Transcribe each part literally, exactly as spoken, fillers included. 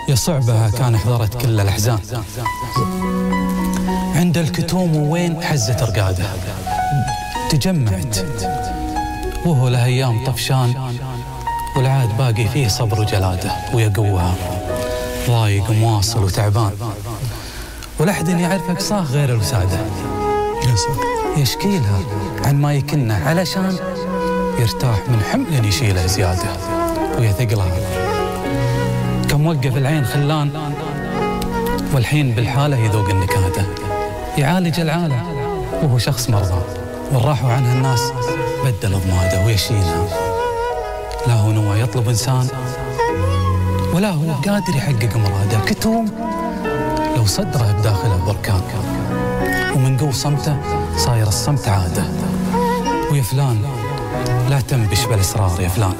يا صعبها كان حضرت كل الأحزان عند الكتوم وين حزة رقاده تجمعت وهو له أيام طفشان والعاد باقي فيه صبر وجلاده ويا قوها ضايق ومواصل وتعبان ولحد يعرفك صاح غير الوسادة يشكيلها عن ما يكنه علشان يرتاح من حمل يشيله زيادة ويا ثقلها كم وقف العين خلان والحين بالحالة يذوق النكادة يعالج العالم وهو شخص مرضى والراحوا عنها الناس بدل ضماده ويشيلها لا هو نوى يطلب إنسان ولا هو قادر يحقق مراده كتوم لو صدره بداخله بركان ومن قوة صمته صاير الصمت عادة ويا فلان لا تنبش بالإصرار يا فلان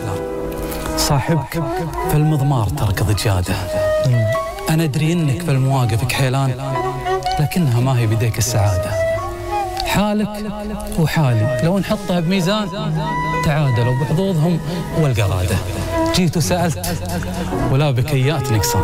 صاحبك في المضمار تركض جاده أنا أدري إنك في المواقف كحيلان لكنها ما هي بيديك السعادة حالك وحالي لو نحطها بميزان تعادلوا بحظوظهم والقرادة جيت وسألت ولا بكيات نقصان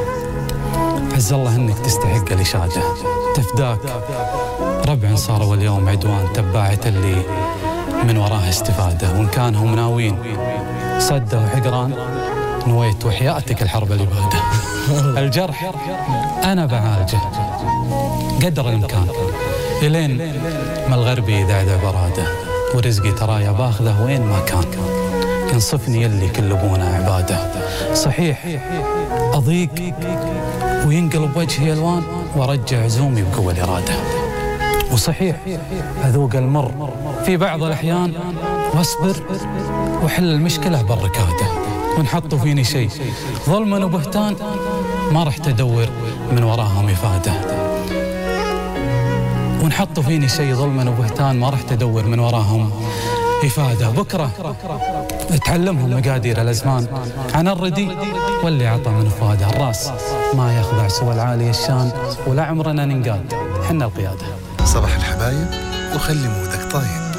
عز الله إنك تستحق الإشادة تفداك ربع صاروا اليوم عدوان تباعة اللي من وراها استفادة وإن كانهم ناوين صدة وحقران نويت وحياتك الحرب الإبادة الجرح أنا بعالجه قدر الإمكان إلين ما الغربي يذعذع براده ورزقي ترايا باخذه وين ما كان ينصفني يلي كلبونا عباده صحيح أضيق وينقلب وجهي ألوان وارجع عزومي بقوة الإرادة وصحيح أذوق المر في بعض الأحيان واصبر وحل المشكلة بالركادة ونحطوا فيني شيء ظلما وبهتان ما رح تدور من وراهم إفادة ونحطوا فيني شيء ظلما وبهتان ما رح تدور من وراهم إفادة بكرة تعلمهم مقادير الأزمان عن الردي واللي عطى من فاده الراس ما يخضع سوى العالي الشان ولا عمرنا ننقاد حنا القيادة صباح الحبايب وخلي مودك طايب.